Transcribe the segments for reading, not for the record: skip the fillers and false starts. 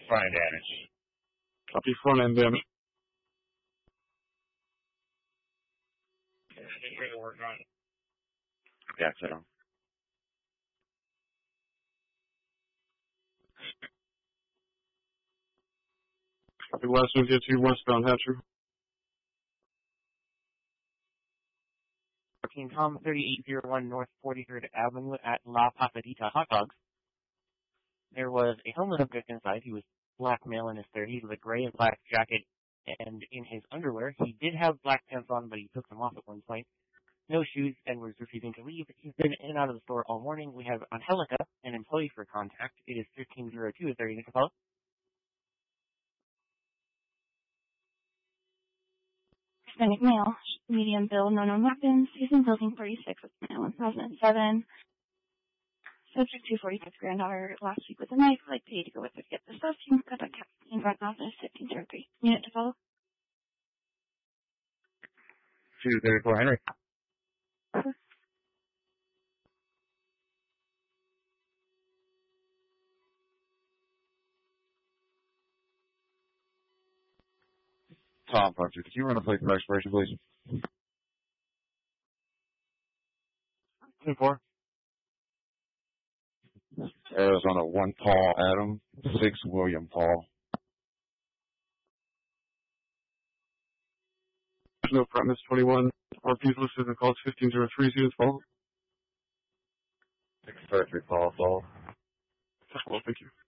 Front end damage. Copy front end damage. Gotcha. Copy last one, get to westbound Hatcher. Tom 3801 North 43rd Avenue at La Papadita Hot Dogs. There was a homeless subject inside. He was black male in his 30s with a gray and black jacket and in his underwear. He did have black pants on, but he took them off at one point. No shoes and was refusing to leave. He's been in and out of the store all morning. We have Angelica, an employee for contact. It is 1302. Is there anything to follow? Hispanic male, medium build, no known weapons. He's in building 36 with male 1007. Subject 246 granddaughter last week with a knife, like paid to go with her to get the stuff. You got that captain front office 1503. Unit to follow. 234 Henry. Tom Puncher, could you run a plate for expiration, please? 10-4. Arizona 1 Paul Adam, 6 William Paul. No premise 21. RP's listed in calls 1503 units follow. 633 Paul Paul. Well, thank you.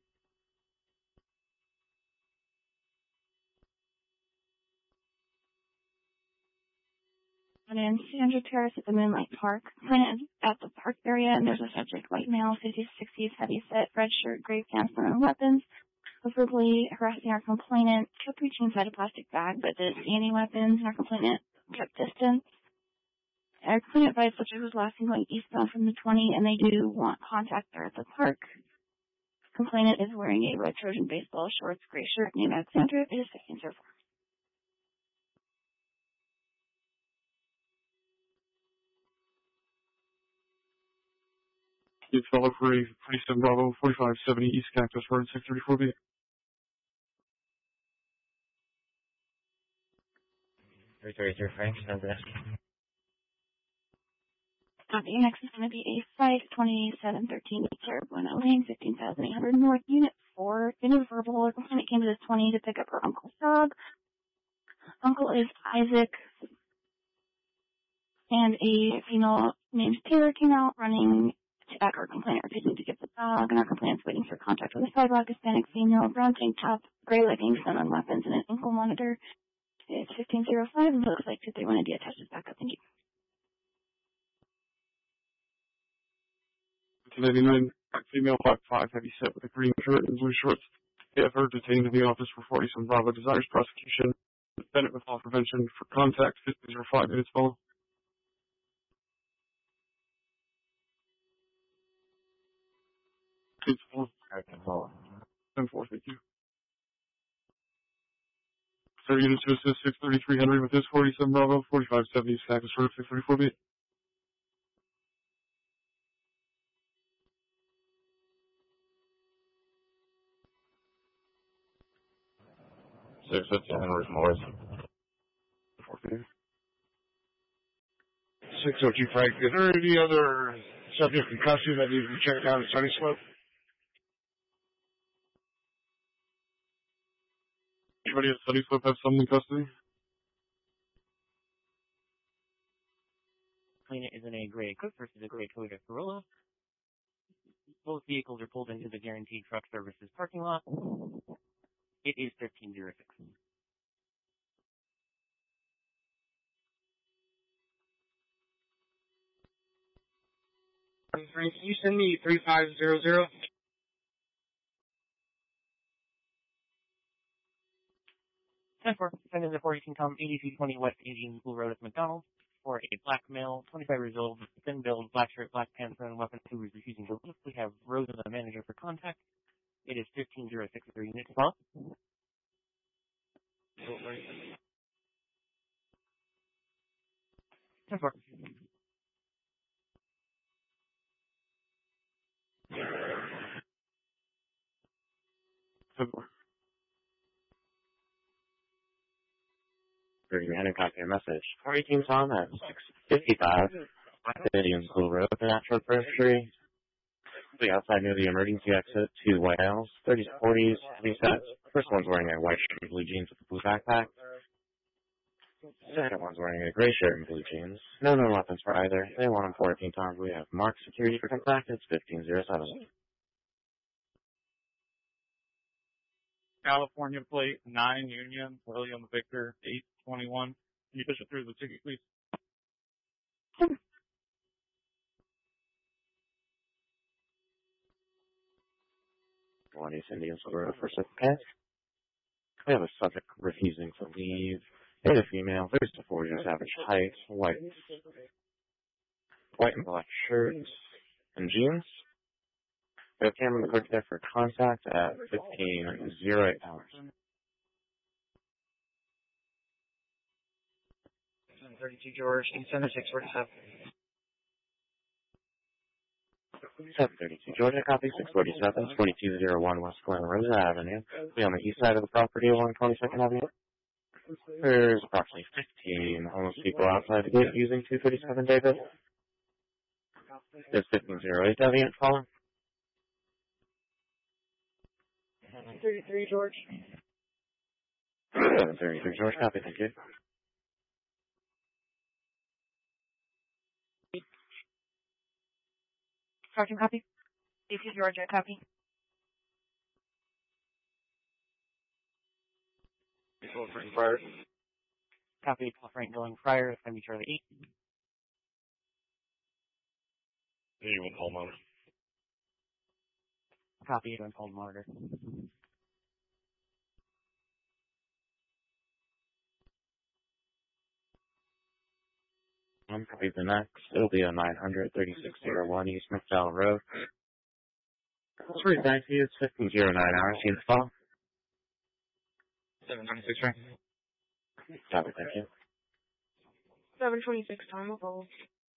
And in Sandra Terrace at the Moonlight Park. Printed at the park area, and there's a subject, white male, 50s, 60s, heavy set, red shirt, gray pants, and weapons. Was verbally harassing our complainant, kept reaching inside a plastic bag, but didn't see any weapons, and our complainant kept distance. Our complainant advised subject was last seen going eastbound from the 20, and they do want contact there at the park. Complainant is wearing a red Trojan baseball shorts, gray shirt, named Alexandra. It is 1504. You'd follow for a 47 Bravo 4570 East Cactus Road 634B. Frank, sounds good. Next is going to be a Fight 2713 Buena Lane, 15,800 North, Unit 4. In a verbal, a complainant came to this 20 to pick up her uncle's dog. Uncle is Isaac, and a female named Taylor came out running at our complainant, refusing to get the dog, and our complainant's waiting for contact with a sidewalk. Hispanic female, brown tank top, gray leggings, no known weapons, and an ankle monitor. It's 1505, and looks like 231 ID attaches back up. Thank you. 299, female 5'5", heavy set with a green shirt and blue shorts. They have her detained in the office for 47 Bravo, desires prosecution. Defendant with fall prevention for contact, 1505 minutes follow. It's 4. I can follow. 10-4, thank you. 30 units to assist 633 Henry with this 47 Bravo, 4570 Cactus Road 634B. Six Henry's Morris. 602 Frank. Is there any other subject in custody that needs to be checked out at Sunny Slope? Anybody at Sunny Slope have someone in custody? Complainant is in a gray Cook versus a gray Toyota Corolla. Both vehicles are pulled into the Guaranteed Truck Services parking lot. It is 1306. Frank, can you send me 3500? Send in the 418 Tom 8220 West Indian School Road at McDonald's for a black male, 25 years old, thin build, black shirt, black pants, and weapon who is refusing to leave. We have Rosa, the manager, for contact. It is 1506 for unit to follow. 10-4. Reading and copy your message. 418 Tom at 655 Indian School Road, the Natural Grocery. The outside near the emergency exit, 2 white males, 30s, 40s, heavy sets. First one's wearing a white shirt and blue jeans with a blue backpack. Second one's wearing a gray shirt and blue jeans. No known weapons for either. They want him 14 times. We have marked security for contact. It's 1507. California plate 9 Union, William Victor 821. Can you push it through the ticket, please? One East Indian School Road for Pass. We have a subject refusing to leave. It is a female, 30 to 40 years average height, white and black shirts and jeans. We have camera in the clerk there for contact at 15:08 hours. 32 George, Eastern 647. 732 Georgia, copy 647, 2201 West Glen Rosa Avenue. Be on the east side of the property along 22nd Avenue. There's approximately 15 homeless people outside the gate using 237 David. There's 1508 Deviant calling. 33 George. 733 George, copy, thank you. Sergeant, copy. DC Georgia, copy. Frank Pryor. Copy, Frank going Fryer, it's going to be Charlie 8. You will call monitor. Copy, it on call monitor. Copy the next. It'll be a 900 3601 East McDowell Road. It's right back to you. It's 1509 hours. See the fall. 726 Frank. Copy, thank you. 726, time of roll.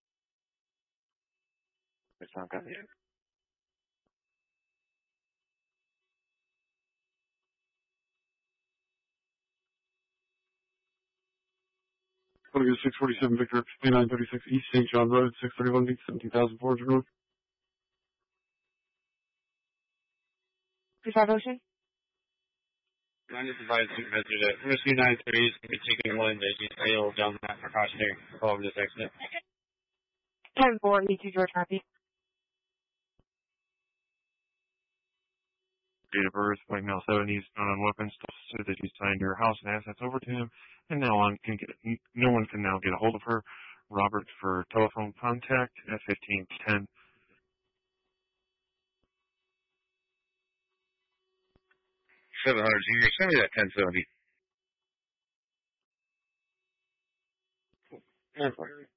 Response, copy. Going to go 647 Victor 2936 East St. John Road, 631 feet, 17,400 north. Preserve Ocean. I just advised supervisor that Rescue 93 is going to be taking one that you sail down that precautionary over this exit. 10-4, DC George, copy. Date of birth, white male 70s, not on weapons, said that he's signed her house and assets over to him, and no one can now get a hold of her. Robert for telephone contact at 1510. 700, Junior. Send me that 1070. 10-4.